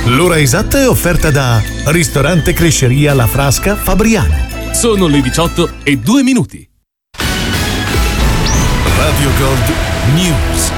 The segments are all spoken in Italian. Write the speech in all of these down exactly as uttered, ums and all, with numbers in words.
L'ora esatta è offerta da Ristorante Cresceria La Frasca Fabriano. Sono le diciotto e due minuti. Radio Gold News.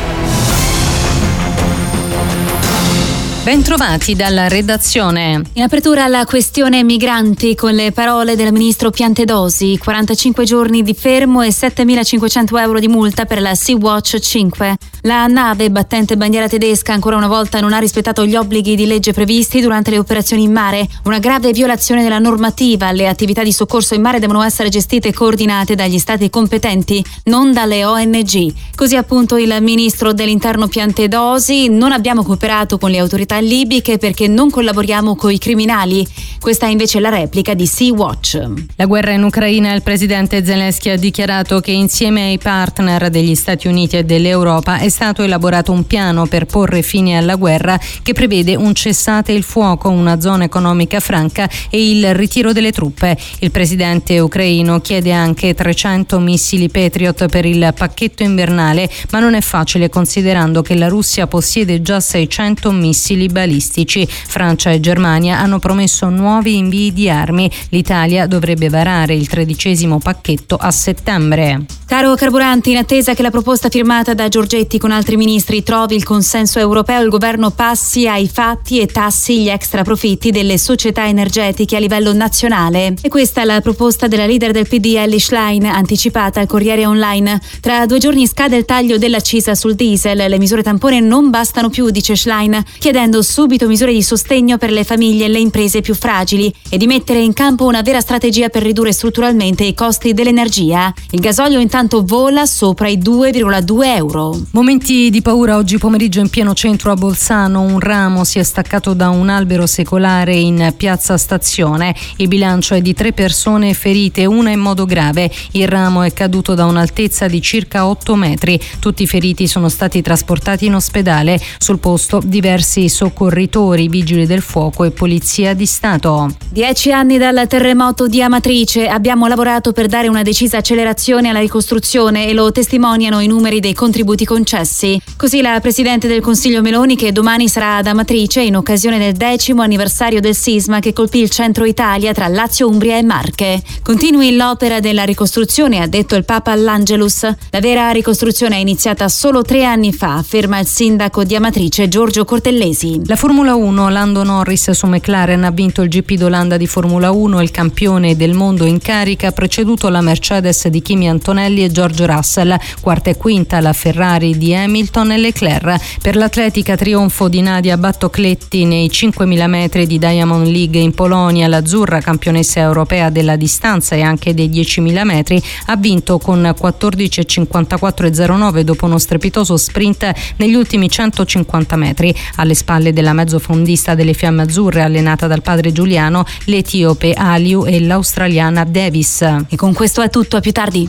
Bentrovati dalla redazione. In apertura alla questione migranti con le parole del ministro Piantedosi, quarantacinque giorni di fermo e settemilacinquecento euro di multa per la Sea-Watch cinque. La nave battente bandiera tedesca ancora una volta non ha rispettato gli obblighi di legge previsti durante le operazioni in mare, una grave violazione della normativa. Le attività di soccorso in mare devono essere gestite e coordinate dagli stati competenti, non dalle O N G. Così appunto il ministro dell'interno Piantedosi: non abbiamo cooperato con le autorità libiche perché non collaboriamo coi criminali. Questa è invece la replica di Sea-Watch. La guerra in Ucraina. Il presidente Zelensky ha dichiarato che insieme ai partner degli Stati Uniti e dell'Europa è stato elaborato un piano per porre fine alla guerra che prevede un cessate il fuoco, una zona economica franca e il ritiro delle truppe. Il presidente ucraino chiede anche trecento missili Patriot per il pacchetto invernale, ma non è facile considerando che la Russia possiede già seicento missili balistici. Francia e Germania hanno promesso nuovi invii di armi. L'Italia dovrebbe varare il tredicesimo pacchetto a settembre. Caro carburanti, in attesa che la proposta firmata da Giorgetti con altri ministri trovi il consenso europeo, il governo passi ai fatti e tassi gli extra profitti delle società energetiche a livello nazionale. E questa è la proposta della leader del P D Elly Schlein, anticipata al Corriere Online. Tra due giorni scade il taglio dell'accisa sul diesel. Le misure tampone non bastano più, dice Schlein, chiedendo subito misure di sostegno per le famiglie e le imprese più fragili e di mettere in campo una vera strategia per ridurre strutturalmente i costi dell'energia. Il gasolio intanto vola sopra i due virgola due euro. Momenti di paura oggi pomeriggio in pieno centro a Bolzano. Un ramo si è staccato da un albero secolare in piazza Stazione. Il bilancio è di tre persone ferite, una in modo grave. Il ramo è caduto da un'altezza di circa otto metri. Tutti i feriti sono stati trasportati in ospedale. Sul posto diversi soccorritori, vigili del fuoco e polizia di Stato. Dieci anni dal terremoto di Amatrice. Abbiamo lavorato per dare una decisa accelerazione alla ricostruzione e lo testimoniano i numeri dei contributi concessi. Così la Presidente del Consiglio Meloni, che domani sarà ad Amatrice in occasione del decimo anniversario del sisma che colpì il centro Italia tra Lazio, Umbria e Marche. Continui l'opera della ricostruzione, ha detto il Papa all'Angelus. La vera ricostruzione è iniziata solo tre anni fa, afferma il sindaco di Amatrice Giorgio Cortellesi. La Formula uno. Lando Norris su McLaren ha vinto il G P d'Olanda di Formula uno. Il campione del mondo in carica ha preceduto la Mercedes di Kimi Antonelli e George Russell. Quarta e quinta la Ferrari di Hamilton e Leclerc. Per l'atletica trionfo di Nadia Battocletti nei cinquemila metri di Diamond League in Polonia. L'azzurra, campionessa europea della distanza e anche dei diecimila metri, ha vinto con quattordici e cinquantaquattro e zero nove dopo uno strepitoso sprint negli ultimi centocinquanta metri. Alle spalle della mezzofondista delle Fiamme Azzurre, allenata dal padre Giuliano, l'etiope Aliu e l'australiana Davis. E con questo è tutto, a più tardi.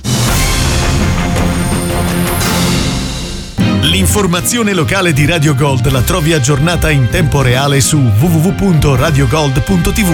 L'informazione locale di Radio Gold la trovi aggiornata in tempo reale su w w w punto radio gold punto t v.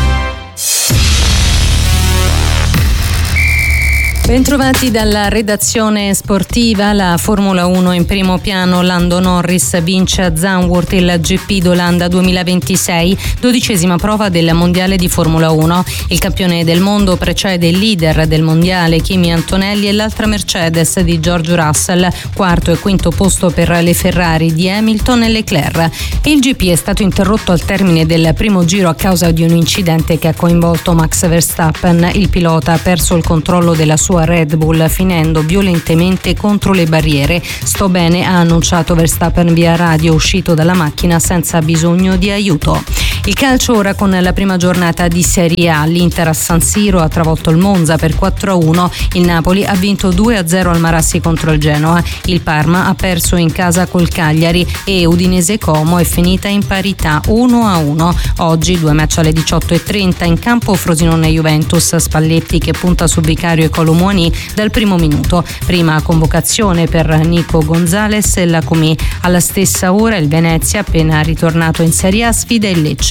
Bentrovati dalla redazione sportiva. La Formula uno in primo piano. Lando Norris vince a Zandvoort il G P d'Olanda duemilaventisei, dodicesima prova del mondiale di Formula uno. Il campione del mondo precede il leader del mondiale Kimi Antonelli e l'altra Mercedes di George Russell, quarto e quinto posto per le Ferrari di Hamilton e Leclerc. Il G P è stato interrotto al termine del primo giro a causa di un incidente che ha coinvolto Max Verstappen. Il pilota ha perso il controllo della sua Red Bull finendo violentemente contro le barriere. Sto bene, ha annunciato Verstappen via radio, uscito dalla macchina senza bisogno di aiuto. Il calcio ora con la prima giornata di Serie A. L'Inter a San Siro ha travolto il Monza per quattro a uno. Il Napoli ha vinto due a zero al Marassi contro il Genoa. Il Parma ha perso in casa col Cagliari e Udinese Como è finita in parità uno a uno. Oggi due match alle diciotto e trenta in campo Frosinone Juventus. Spalletti che punta su Vicario e Colomoni dal primo minuto. Prima convocazione per Nico Gonzalez e la Comì. Alla stessa ora il Venezia, appena ritornato in Serie A, sfida il Lecce.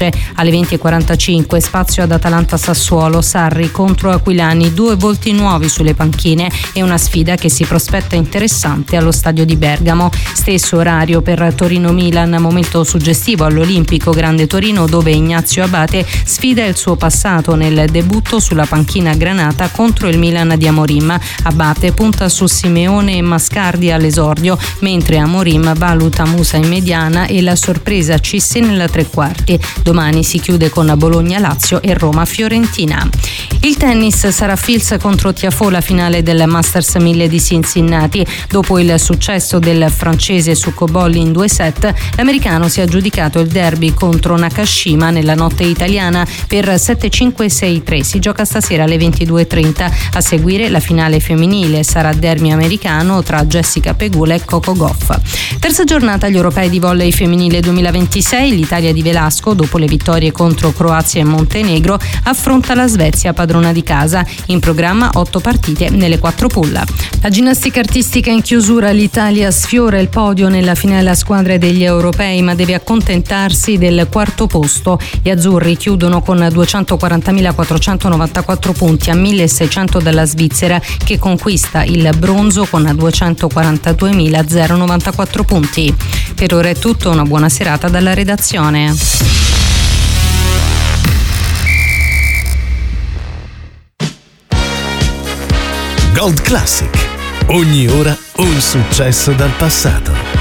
Lecce. Alle venti e quarantacinque spazio ad Atalanta Sassuolo, Sarri contro Aquilani, due volti nuovi sulle panchine e una sfida che si prospetta interessante allo stadio di Bergamo. Stesso orario per Torino-Milan, momento suggestivo all'Olimpico Grande Torino, dove Ignazio Abate sfida il suo passato nel debutto sulla panchina granata contro il Milan di Amorim. Abate punta su Simeone e Mascardi all'esordio, mentre Amorim valuta Musa in mediana e la sorpresa Cissi nella tre quarti. Domani si chiude con Bologna-Lazio e Roma-Fiorentina. Il tennis, Sarah Fils contro Tiafoe, la finale del Masters mille di Cincinnati. Dopo il successo del francese su Cobolli in due set, l'americano si è aggiudicato il derby contro Nakashima nella notte italiana per sette cinque sei tre. Si gioca stasera alle ventidue e trenta. A seguire la finale femminile, sarà derby americano tra Jessica Pegula e Coco Gauff. Terza giornata agli europei di volley femminile duemilaventisei. L'Italia di Velasco, dopo le vittorie contro Croazia e Montenegro, affronta la Svezia, padrona di casa. In programma otto partite nelle quattro pull. La ginnastica artistica in chiusura, l'Italia sfiora il podio nella finale a squadre degli europei, ma deve accontentarsi del quarto posto. Gli azzurri chiudono con duecentoquarantamila quattrocentonovantaquattro punti a milleseicento dalla Svizzera, che conquista il bronzo con duecentoquarantadue milanoovantaquattro punti. Per ora è tutto, una buona serata dalla redazione. Gold Classic. Ogni ora un successo dal passato.